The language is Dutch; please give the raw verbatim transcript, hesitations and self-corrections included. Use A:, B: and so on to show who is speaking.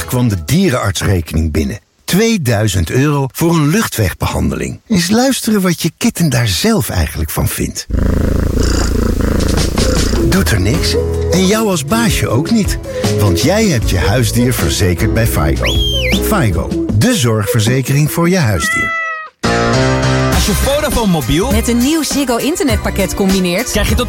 A: kwam de dierenartsrekening binnen. tweeduizend euro voor een luchtwegbehandeling. Eens luisteren wat je kitten daar zelf eigenlijk van vindt. Doet er niks? En jou als baasje ook niet. Want jij hebt je huisdier verzekerd bij Faigo. Faigo, de zorgverzekering voor je huisdier.
B: Als je Vodafone mobiel
C: met een nieuw Ziggo internetpakket combineert,
B: krijg je tot